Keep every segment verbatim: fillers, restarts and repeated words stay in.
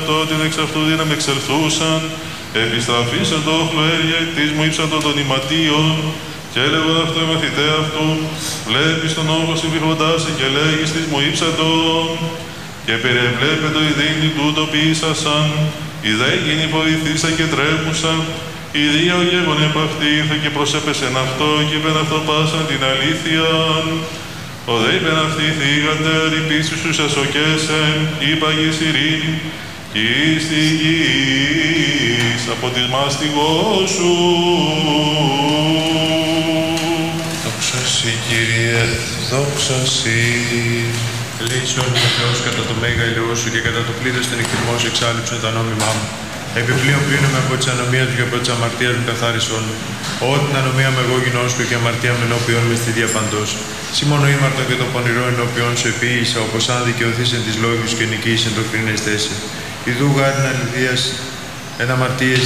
Τότε εξ αυτού δύναμη εξελθούσαν, επιστραφήσαν το όχλο της μου ύψαν των ηματίων, και έλεγον αυτό οι μαθητέ αυτού, βλέπεις τον όχλο συμφυρμοντάς και λέγεις της μου ύψατον, και περιεβλέπετο η δίνη τούτο ποιήσασαν, η δε γίνει βοηθήσα και τρέμουσα, η δύο γέγον επ' αυτή ήρθε και προσέπεσεν αυτό και είπεν αυτό πάσαν την αλήθεια. Ο δε είπεν αυτή θύγαντερ, η πίστη σου σε σοκέσεν, είπαγης ειρήνη, κι εις τη γης από της μάστιγός σου. Δόξα Συ, Κύριε, δόξα Συ. Ελέησον ο Θεός κατά το μέγα ηλιό σου και κατά το πλήθος των εκτιμών σου εξάλληψον τα νόμιμά μου. Επιπλέον πλύνομαι από τις ανομίες μου και από τις αμαρτίες μου καθάρισον. Ό,τι την ανομία με εγώ γινώσκω και αμαρτία με ενώπιον με στη διαπαντός. Σίμωνο ήμαρτον και το πονηρό ενώπιον σου επίησα, όπως αν δικαιωθείς εν της λόγης και νικήσεν το κρίνεστέ σε. Ιδού γάριν αληθείας εν αμαρτίες.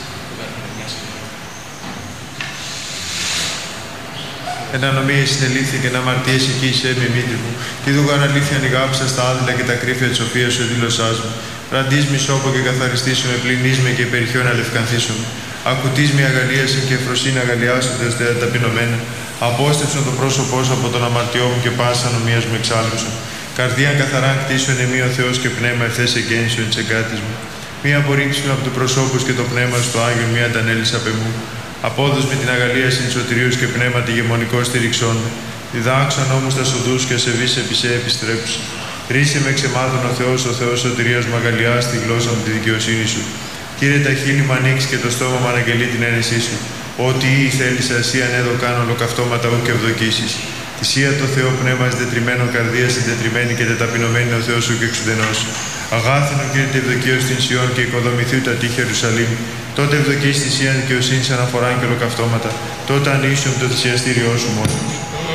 Εν ανομίες συνελήφθη και εν αμαρτίες εκείσαι με μήτρη μου. Κι ιδού γάριν αλήθεια ανοιγάψα στα άδειλα και τα κρύφια της σοφίας σου δήλωσάς μου. Ραντής μη σώπο και καθαριστήσουμε, πλυνείς με και περιχιόν αλευκανθήσουμε. Ακουτείς με αγαλίασιν και φροσύνη αγαλιάσοντες τε ταπεινωμένα. Απόστευσον το πρόσωπό σου από τον αμαρτιό μου και πάσα ανομίας μου εξάλληψον. Καρδίαν καθαράν κτίσον εμεί ο Θεός και πνεύμα ευθές εγκαίνησον της εγκάτης μου. Μία απορρίψη από του προσώπου και το πνεύμα στο Άγιον, μία τανέλης απ' εμού. Απόδος με την αγαλίασιν σωτηρίους και πνεύμα τη γεμονικό στηριξών. Διδάξαν όμως τα σοδούς και ασεβείς επί σε επιστρέψει. Ρίσε με ξεμάτων ο Θεός, ο Θεός σωτηρίας μου αγαλιά στη γλώσσα μου τη δικαιοσύνη σου. Κύριε, τα χείλη μου ανοίξει και το στόμα μου αναγγελεί την αίρεσή σου. Ό,τι ή θέλεις εσύ ανέδω κάνω ολοκαυτώματα ου και ευδοκίσεις. Θυσία το Θεό πνεύμα συντετριμένων καρδία συντετριμένη και τεταπεινωμένη ο Θεός σου και εξουδενός. Αγάθινο Κύριε τη ευδοκίω στην Σιών και οικοδομηθού τα τείχη Ιερουσαλήμ. Τότε ευδοκείς θυσία δικαιοσύνη αναφορά και ολοκαυτώματα. Τότε ανοίξουν το θυσιαστήριό σου μόνο.